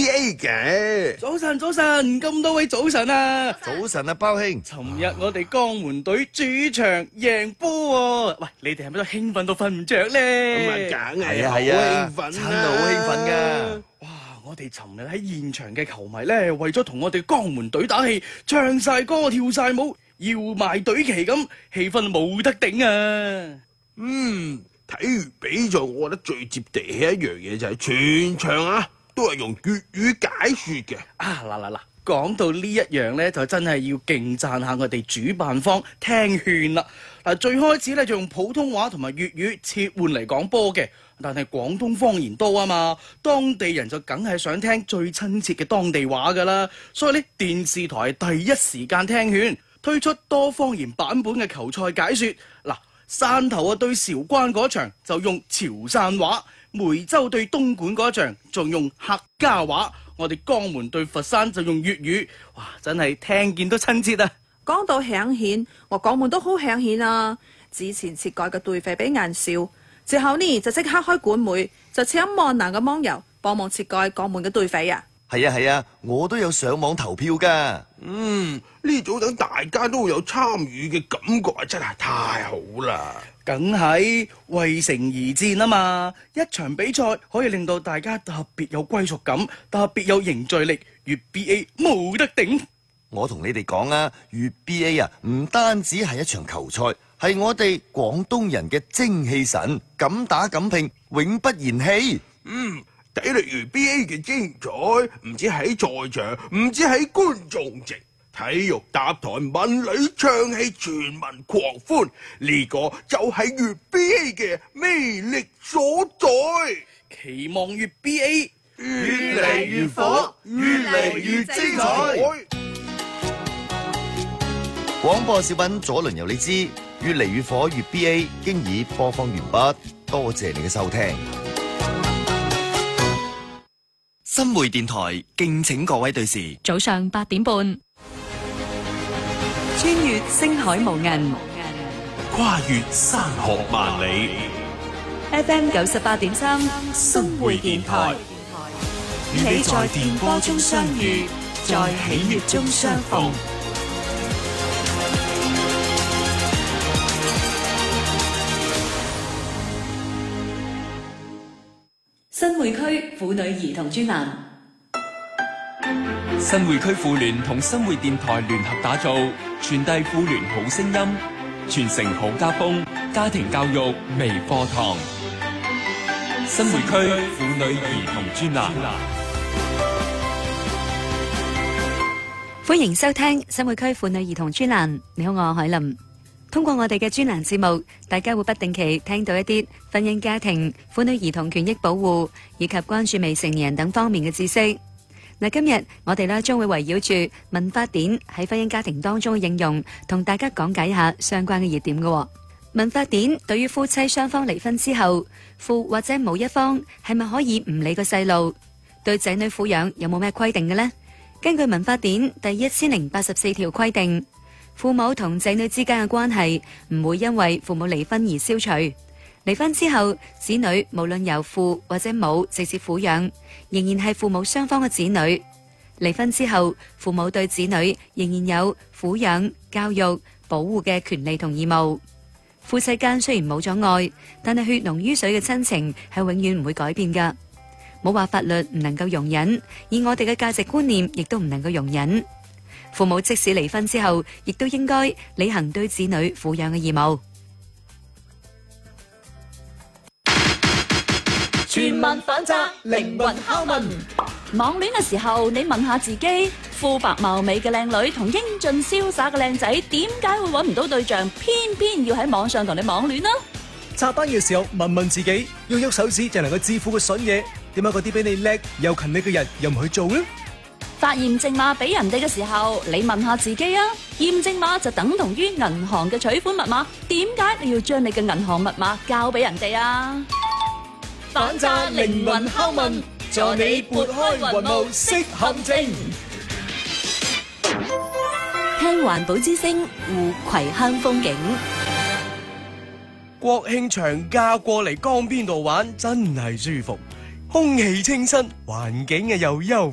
BA 嘅。 早晨，咁多位早晨啊！ 早晨啊，包兄。 尋日我哋江門隊主場贏波喎，喂，你哋係咪都興奮到瞓唔着咧？ 咁啊，梗係好興奮啦， 真係好興奮噶！哇，我哋尋日喺現場嘅球迷咧，為咗同我哋江門隊打氣，唱晒歌、跳晒舞、搖埋隊旗咁，氣氛冇得頂啊！ 體育比賽我覺得最接地氣一樣嘢就係全場啊都係用粵語解說嘅。 嗱，講到呢一樣呢，就真係要勁讚下我哋主辦方聽勸啦。最開始呢，就用普通話同埋粵語切換嚟講波嘅，但係廣東方言多啊嘛，當地人就梗係想聽最親切嘅當地話噶啦，所以呢，電視台第一時間聽勸，推出多方言版本嘅球賽解說。汕頭對韶關嗰場就用潮汕話，梅州對東莞嗰場仲用客家話，我哋江門對佛山就用粵語，哇！真係聽見都親切啊！ 講到響顯，我江門都好響顯啊！之前設改嘅隊費比硬少，之後呢就即刻開管媒，就請萬能嘅網友幫忙設改江門嘅隊費啊！ 係啊，我都有上網投票噶。 呢種等大家都有參與嘅感覺啊，真係太好啦！ 梗係為城而戰啊嘛！一場比賽可以令到大家特別有歸屬感，特別有凝聚力，粵 BA 冇得頂。 我同你哋講啊，粵 BA 啊，唔單止係一場球賽，係我哋廣東人嘅精氣神，敢打敢拼，永不言棄。 睇嚟粵 BA 嘅精彩，唔止喺在場，唔止喺觀眾席，體育搭台文理唱戲，全民狂歡，呢個就係粵 BA 嘅魅力所在。 期望粵 BA 越嚟越火，越嚟越精彩。 廣播小品左輪由你知，越嚟越火粵 BA 經已播放完畢，多謝你嘅收聽。 新會電台敬請各位對視， 早上8點半， 穿越星海無垠， 跨越山河萬里。 FM 98.3新會電台，與你在電波中相遇，在喜悅中相逢。新會區婦女兒童專欄， 新會區婦聯同新會電台聯合打造，傳遞婦聯好聲音，傳承好家風，家庭教育微課堂。新會區婦女兒童專欄， 歡迎收聽新會區婦女兒童專欄。你好，我係海琳。通過我哋嘅專欄節目，大家會不定期聽到一啲婚姻家庭、婦女兒童權益保護以及關注未成年人等方面嘅知識。嗱，今日我哋咧將會圍繞住民法典喺婚姻家庭當中嘅應用，同大家講解一下相關嘅熱點嘅。民法典對於夫妻雙方離婚之後，父或者母一方係咪可以唔理個細路？對仔女撫養有冇咩規定嘅呢？根據民法典第1084條規定，父母同仔女之間嘅關係唔會因為父母離婚而消除。離婚之後，子女無論由父或者母直接撫養，仍然係父母雙方嘅子女。離婚之後，父母對子女仍然有撫養、教育、保護嘅權利同義務。夫妻間雖然冇咗愛，但係血濃於水嘅親情係永遠唔會改變㗎。冇話法律唔能夠容忍，而我哋嘅價值觀念亦都唔能夠容忍。父母即使離婚之後，亦都應該履行對子女撫養嘅義務。 全民反責，靈魂拷問。網戀嘅時候，你問下自己，膚白貌美嘅靚女同英俊瀟灑嘅靚仔，點解會揾唔到對象，偏偏要喺網上同你網戀呢？ 刷單嘅時候，問問自己，要喐手指就能夠致富嘅筍嘢，點解嗰啲比你叻又勤力嘅人又唔去做呢？ 發驗證碼俾人哋嘅時候，你問下自己啊，驗證碼就等同於銀行嘅取款密碼，點解你要將你嘅銀行密碼交俾人哋啊？ 反詐靈魂拷問，助你撥開雲霧識陷阱。 聽環保之聲，護葵鄉風景。 國慶長假過嚟江邊度玩，真係舒服，空氣清新，環境又優。